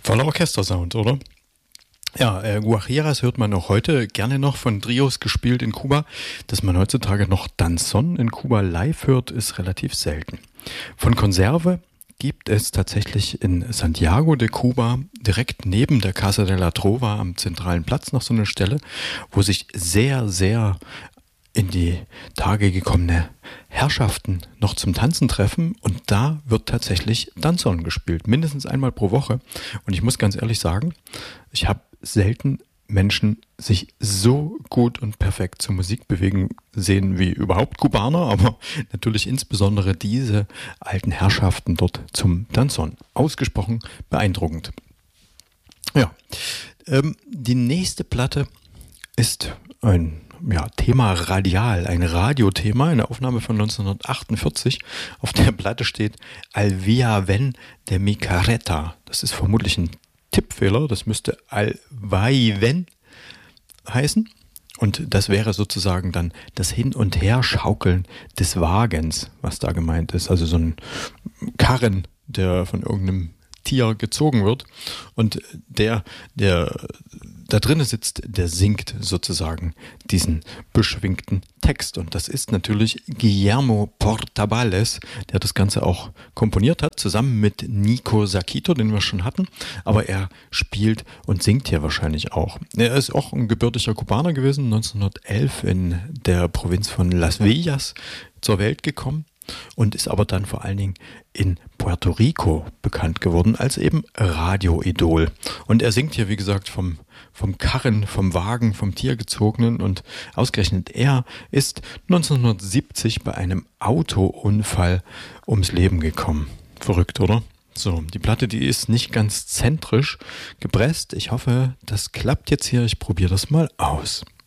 Voller Orchestersound, oder? Ja, Guajiras hört man auch heute gerne noch von Trios gespielt in Kuba. Dass man heutzutage noch Danzón in Kuba live hört, ist relativ selten. Von Conserve gibt es tatsächlich in Santiago de Cuba direkt neben der Casa de la Trova am zentralen Platz noch so eine Stelle, wo sich sehr, sehr in die Tage gekommene Herrschaften noch zum Tanzen treffen, und da wird tatsächlich Danzón gespielt, mindestens einmal pro Woche. Und ich muss ganz ehrlich sagen, ich habe selten Menschen sich so gut und perfekt zur Musik bewegen sehen wie überhaupt Kubaner, aber natürlich insbesondere diese alten Herrschaften dort zum Danzón. Ausgesprochen beeindruckend. Ja, die nächste Platte ist ein Thema radial, ein Radiothema, eine Aufnahme von 1948. Auf der Platte steht Al Vaivén de mi carreta. Das ist vermutlich ein Tippfehler, das müsste Al Vaivén heißen. Und das wäre sozusagen dann das Hin- und Herschaukeln des Wagens, was da gemeint ist. Also so ein Karren, der von irgendeinem Tier gezogen wird. Und der da drinnen sitzt, der singt sozusagen diesen beschwingten Text. Und das ist natürlich Guillermo Portabales, der das Ganze auch komponiert hat, zusammen mit Nico Saquito, den wir schon hatten. Aber er spielt und singt hier wahrscheinlich auch. Er ist auch ein gebürtiger Kubaner gewesen, 1911 in der Provinz von Las Villas zur Welt gekommen. Und ist aber dann vor allen Dingen in Puerto Rico bekannt geworden als eben Radioidol. Und er singt hier, wie gesagt, vom Karren, vom Wagen, vom Tiergezogenen, und ausgerechnet er ist 1970 bei einem Autounfall ums Leben gekommen. Verrückt, oder? So, die Platte, die ist nicht ganz zentrisch gepresst. Ich hoffe, das klappt jetzt hier. Ich probiere das mal aus.